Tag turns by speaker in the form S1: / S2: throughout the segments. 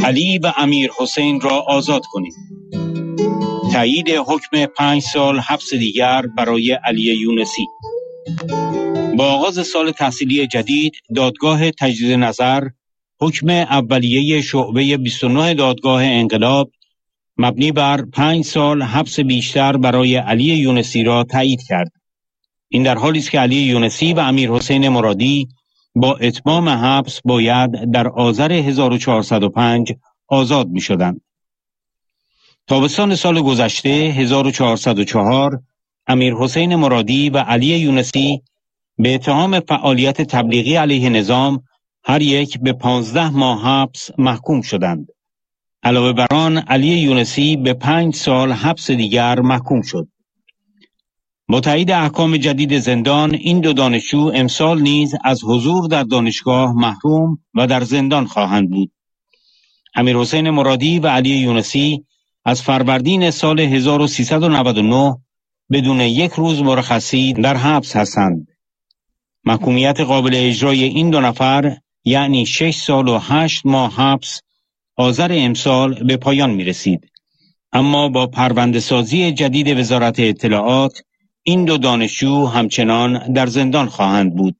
S1: علی و امیر حسین را آزاد کنید. تایید حکم 5 سال حبس دیگر برای علی یونسی. با آغاز سال تحصیلی جدید، دادگاه تجدید نظر حکم اولیه شعبه 29 دادگاه انقلاب مبنی بر 5 سال حبس بیشتر برای علی یونسی را تایید کرد. این در حالی است که علی یونسی و امیر حسین مرادی با اتمام حبس باید در آذر 1405 آزاد می شدند. تابستان سال گذشته 1404 امیر حسین مرادی و علی یونسی به اتهام فعالیت تبلیغی علیه نظام هر یک به 15 ماه حبس محکوم شدند. علاوه بر آن علی یونسی به 5 سال حبس دیگر محکوم شد. با تایید احکام جدید زندان، این دو دانشجو امسال نیز از حضور در دانشگاه محروم و در زندان خواهند بود. امیر حسین مرادی و علی یونسی از فروردین سال 1399 بدون یک روز مرخصی در حبس هستند. محکومیت قابل اجرای این دو نفر یعنی 6 سال و 8 ماه حبس آذر امسال به پایان می رسید. اما با پرونده سازی جدید وزارت اطلاعات این دو دانشجو همچنان در زندان خواهند بود.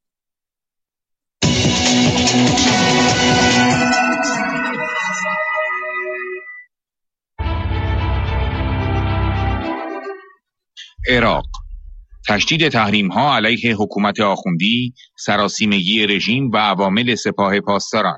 S2: عراق. تشدید تحریم‌ها علیه حکومت آخوندی، سراسیمگی رژیم و عوامل سپاه پاسداران.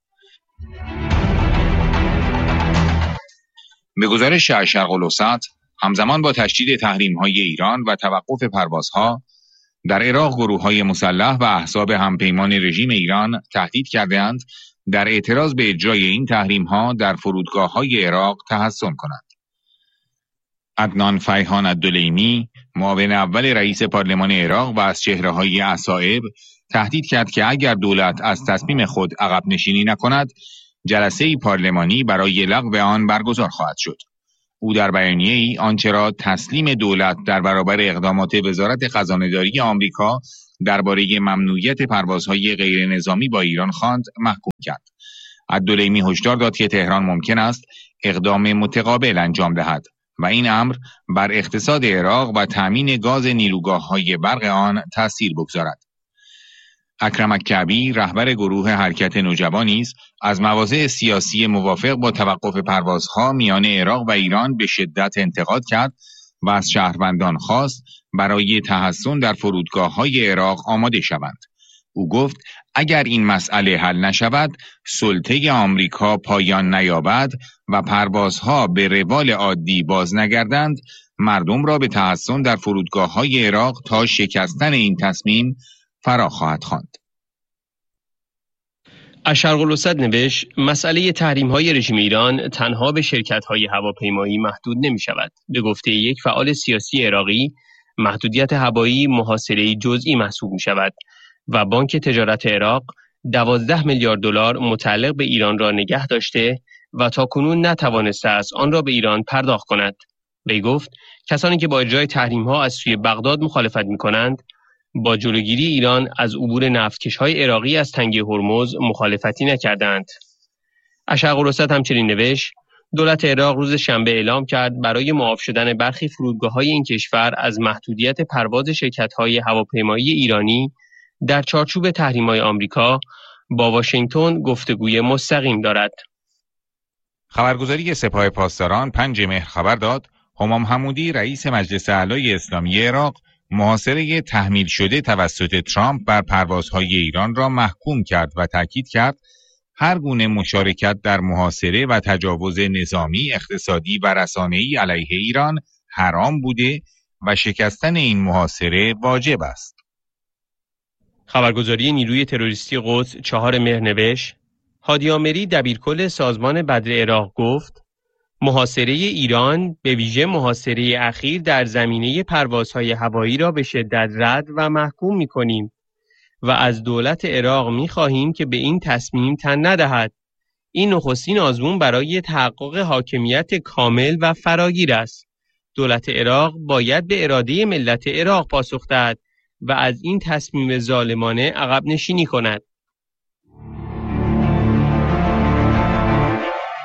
S2: به گزارش شرق الاوسط، همزمان با تشدید تحریم‌های ایران و توقف پروازها، در عراق گروه‌های مسلح و احزاب همپیمان رژیم ایران تهدید کرده‌اند در اعتراض به اجرای این تحریم‌ها در فرودگاه‌های عراق تحصن کنند. عدنان فیحان الدلیمی، معاون اول رئیس پارلمان عراق و از چهره‌های اصائب، تهدید کرد که اگر دولت از تصمیم خود عقب نشینی نکند، جلسه‌ای پارلمانی برای لغو آن برگزار خواهد شد. او در بیانیه‌ای آنچه را تسلیم دولت در برابر اقدامات وزارت خزانه‌داری آمریکا درباره ممنوعیت پروازهای غیر نظامی با ایران خواند محکوم کرد. الدلیمی هشدار داد که تهران ممکن است اقدام متقابل انجام دهد و این امر بر اقتصاد عراق و تأمین گاز نیروگاه‌های برق آن تأثیر بگذارد. اکرم الکعبی، رهبر گروه حرکت نوجوان نیز از مواضع سیاسی موافق با توقف پروازها میان عراق و ایران به شدت انتقاد کرد و از شهروندان خواست برای تحصن در فرودگاه‌های عراق آماده شوند. او گفت اگر این مسئله حل نشود، سلطه آمریکا پایان نیابد و پروازها به روال عادی باز نگردند، مردم را به تحصن در فرودگاه‌های عراق تا شکستن این تصمیم فرا خواهد خواند.
S3: شرق الاوسط نوشت مسئله تحریم‌های رژیم ایران تنها به شرکت‌های هواپیمایی محدود نمی‌شود. به گفته یک فعال سیاسی عراقی، محدودیت هوایی محاصره جزئی محسوب می‌شود و بانک تجارت عراق 12 میلیارد دلار متعلق به ایران را نگه داشته و تاکنون نتوانسته است آن را به ایران پرداخت کند. وی گفت کسانی که با اجرای تحریم‌ها از سوی بغداد مخالفت می‌کنند، با جلوگیری ایران از عبور نفتکش‌های عراقی از تنگه هرمز مخالفتی نکردند. شرق الاوسط همچنین نوشت دولت عراق روز شنبه اعلام کرد برای معاف شدن برخی فرودگاه‌های این کشور از محدودیت پرواز شرکت‌های هواپیمایی ایرانی در چارچوب تحریم‌های آمریکا با واشنگتن گفتگوی مستقیم دارد.
S2: خبرگزاری سپاه پاسداران 5 مهر خبر داد همام حمودی، رئیس مجلس اعلای اسلامی عراق، محاصره تحمیل شده توسط ترامپ بر پروازهای ایران را محکوم کرد و تاکید کرد هر گونه مشارکت در محاصره و تجاوز نظامی، اقتصادی و رسانه‌ای علیه ایران حرام بوده و شکستن این محاصره واجب است.
S3: خبرگزاری نیروی تروریستی قدس 4 مهر نوشت هادی آمری، دبیرکل سازمان بدر عراق گفت محاصره ایران به ویژه محاصره اخیر در زمینه پروازهای هوایی را به شدت رد و محکوم می‌کنیم و از دولت عراق می‌خواهیم که به این تصمیم تن ندهد. این نخستین آزمون برای تحقق حاکمیت کامل و فراگیر است. دولت عراق باید به اراده ملت عراق پاسخ دهد و از این تصمیم ظالمانه عقب نشینی کند.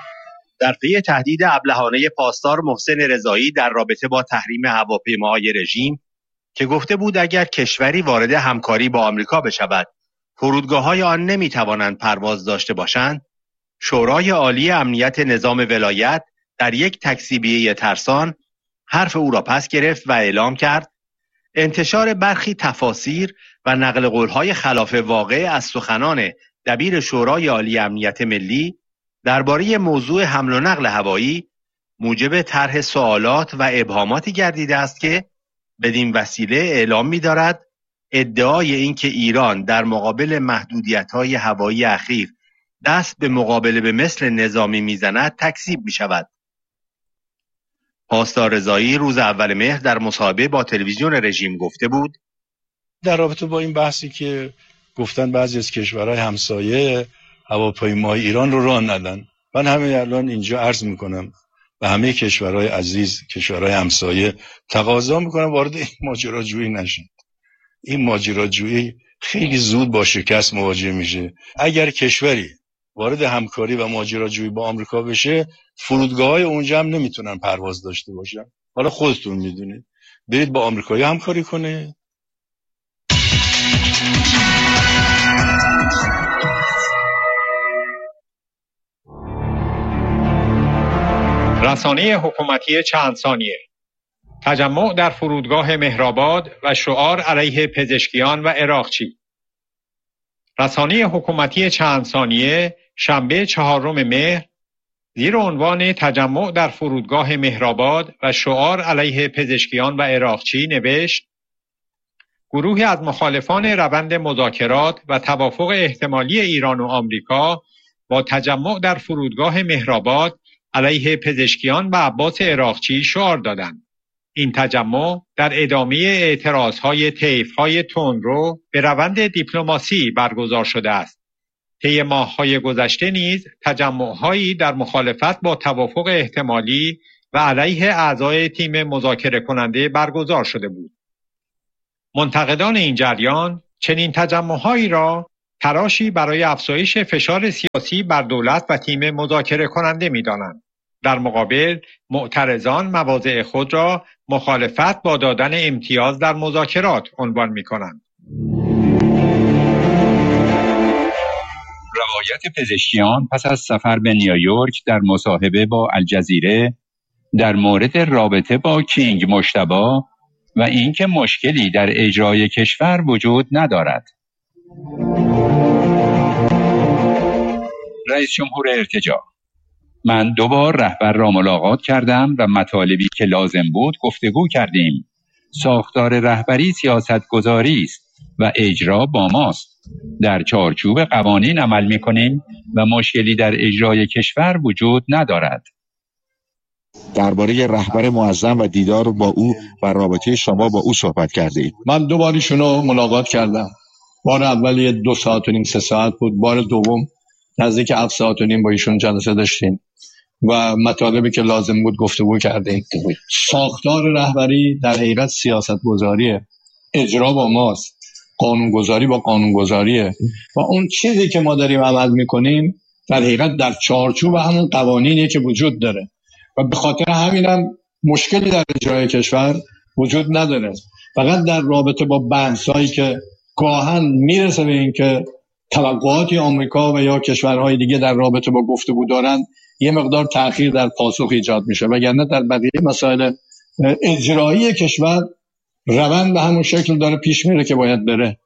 S4: در پی تهدید ابلهانه پاسدار محسن رضایی در رابطه با تحریم هواپیماهای رژیم که گفته بود اگر کشوری وارد همکاری با آمریکا بشود، فرودگاه‌های آن نمی‌توانند پرواز داشته باشند، شورای عالی امنیت نظام ولایت در یک تکذیبیه ترسان حرف او را پس گرفت و اعلام کرد انتشار برخی تفاسیر و نقل قول‌های خلاف واقع از سخنان دبیر شورای عالی امنیت ملی درباره موضوع حمل و نقل هوایی موجب طرح سوالات و ابهاماتی گردیده است که بدین وسیله اعلام می‌دارد ادعای اینکه ایران در مقابل محدودیت‌های هوایی اخیر دست به مقابله به مثل نظامی میزند تکذیب می‌شود. پاسدار رضایی روز اول مهر در مصاحبه با تلویزیون رژیم گفته بود
S5: در رابطه با این بحثی که گفتن بعضی از کشورهای همسایه هواپیمای ایران رو راه ندن، من همین الان اینجا عرض میکنم و همه کشورهای عزیز، کشورهای همسایه تقاضا میکنم وارد این ماجراجویی نشید. این ماجراجویی خیلی زود با شکست مواجه میشه. اگر کشوری وارد همکاری و ماجراجویی با آمریکا بشه، فرودگاه‌های اونجا هم نمیتونن پرواز داشته باشن. حالا خودتون میدونید، برید با آمریکایی همکاری کنه.
S6: رسانه حکومتی چند ثانیه: تجمع در فرودگاه مهرآباد و شعار علیه پزشکیان و عراقچی. رسانه حکومتی چند ثانیه شنبه 4 مهر زیر عنوان تجمع در فرودگاه مهرآباد و شعار علیه پزشکیان و عراقچی نوشت: گروهی از مخالفان روند مذاکرات و توافق احتمالی ایران و آمریکا با تجمع در فرودگاه مهرآباد علیه پزشکیان و عباس عراقچی شعار دادند. این تجمع در ادامه اعتراضهای طیف‌های تندرو به روند دیپلماسی برگزار شده است. طی ماه‌های گذشته نیز تجمع‌هایی در مخالفت با توافق احتمالی و علیه اعضای تیم مذاکره کننده برگزار شده بود. منتقدان این جریان چنین تجمع‌هایی را تراشی برای افزایش فشار سیاسی بر دولت و تیم مذاکره کننده می‌دانند. در مقابل معترضان مواضع خود را مخالفت با دادن امتیاز در مذاکرات عنوان می‌کنند.
S1: روایت پزشکیان پس از سفر به نیویورک در مصاحبه با الجزیره در مورد رابطه با کینگ مجتبی و اینکه مشکلی در اجرای کشور وجود ندارد. رئیس جمهور ارتجاع: من 2 بار رهبر را ملاقات کردم و مطالبی که لازم بود گفتگو کردیم. ساختار رهبری سیاست گذاری است و اجرا با ماست. در چارچوب قوانین عمل می‌کنیم و مشکلی در اجرای کشور وجود ندارد.
S7: درباره رهبر معظم و دیدار با او و رابطه شما با او صحبت کرده اید؟
S5: من 2 بار ایشون رو ملاقات کردم. بار اول 2 ساعت و نیم 3 ساعت بود. بار دوم نزدیک 7 ساعت و نیم با ایشون جلسه داشتیم و مطالبی که لازم بود گفتگو کردیم. ساختار رهبری در حقیقت سیاست گذاریه، اجرا با ماست، قانون گذاری با قانون گذاریه و اون چیزی که ما داریم عمل میکنیم در حقیقت در چارچوب همون قوانینی که وجود داره و به خاطر همینم مشکلی در اجرای کشور وجود نداره. فقط در رابطه با بحثایی که گاهن میرسه به این که توقعاتی آمریکا و یا کشورهای دیگه در رابطه با گفتگو دارن، یه مقدار تأخیر در پاسخ ایجاد میشه، وگرنه در بقیه مسائل اجرایی کشور روند به همون شکل داره پیش میره که باید بره.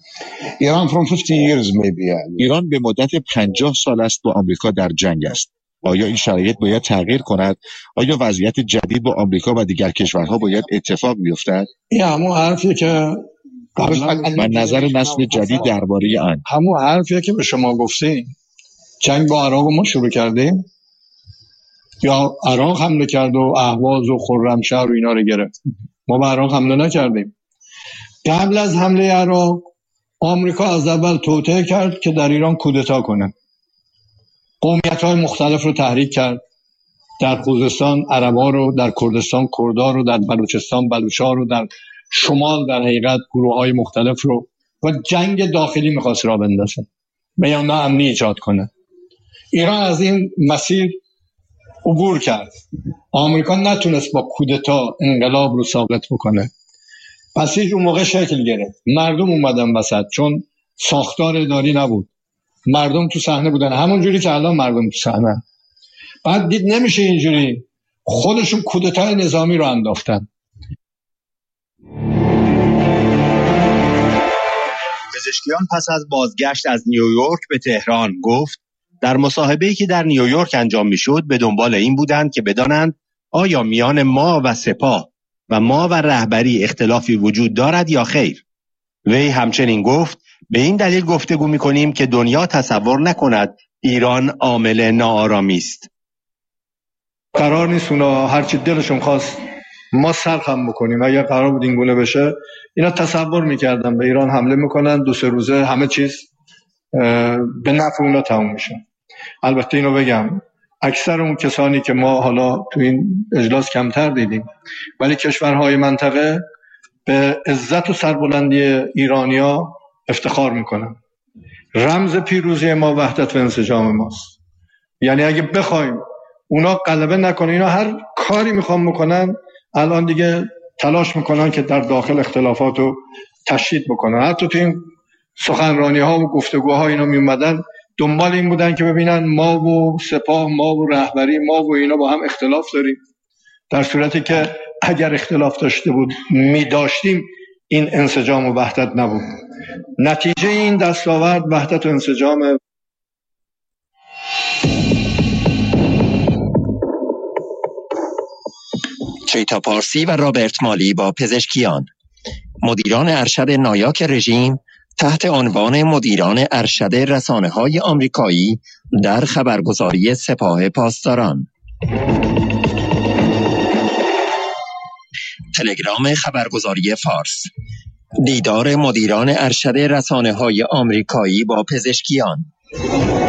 S7: ایران به مدت 50 سال است با آمریکا در جنگ است. آیا این شرایط باید تغییر کند؟ آیا وضعیت جدید با آمریکا و دیگر کشورها باید اتفاق بیفتد؟
S5: این همون حرفیه که
S7: و نظر نسل جدید درباره آن.
S5: همون حرفیه که به شما گفتیم. جنگ با عراق ما شروع کردیم یا عراق حمله کرد و اهواز و خرمشهر و اینا رو گرفت؟ ما به عراق حمله نکردیم. قبل از حمله عراق آمریکا از اول توطئه کرد که در ایران کودتا کنه. قومیت‌های مختلف رو تحریک کرد. در خوزستان عربا رو، در کردستان کردها رو، در بلوچستان بلوچا رو، در شمال در حقیقت گروه‌های مختلف رو و جنگ داخلی می‌خواست را بندازه. میان امنی ایجاد کنه. ایران از این مسیر عبور کرد. آمریکا نتونست با کودتا انقلاب رو ثابت بکنه. بسیج اون موقع شکل گرفت، مردم اومدن وسط، چون ساختار اداری نبود، مردم تو صحنه بودن، همون جوری که الان مردم تو صحنه. بعد دید نمیشه اینجوری، خودشون کودتای نظامی رو انداختن.
S4: پزشکیان پس از بازگشت از نیویورک به تهران گفت در مصاحبه‌ای که در نیویورک انجام میشد به دنبال این بودند که بدانند آیا میان ما و سپاه و ما و رهبری اختلافی وجود دارد یا خیر. وی همچنین گفت به این دلیل گفتگو می‌کنیم که دنیا تصور نکند ایران عامل ناآرامی است.
S5: قرار نیست اونا هرچی دلشون خواست ما سرخم بکنیم. اگر قرار بود این گونه بشه، اینا تصور میکردن به ایران حمله میکنن، 2-3 روزه همه چیز به نفع اونا تموم میشه. البته اینو بگم اکثر اون کسانی که ما حالا تو این اجلاس کمتر دیدیم، ولی کشورهای منطقه به عزت و سربلندی ایرانیا افتخار میکنن. رمز پیروزی ما وحدت و انسجام ماست. یعنی اگه بخوایم اونا غلبه نکنه، اینا هر کاری میخوان بکنن، الان دیگه تلاش میکنن که در داخل اختلافات رو تشدید بکنن. حتی تو این سخنرانی ها و گفتگوها اینا میومدن دنبال این بودن که ببینن ما و سپاه، ما و رهبری، ما و اینا با هم اختلاف داریم، در صورتی که اگر اختلاف داشتیم این انسجام و وحدت نبود. نتیجه این دستاورد وحدت و انسجام.
S8: چیتا پارسی و رابرت مالی با پزشکیان، مدیران ارشد نایاک رژیم تحت عنوان مدیران ارشد رسانه‌های آمریکایی در خبرگزاری سپاه پاسداران. تلگرام خبرگزاری فارس: دیدار مدیران ارشد رسانه‌های آمریکایی با پزشکیان.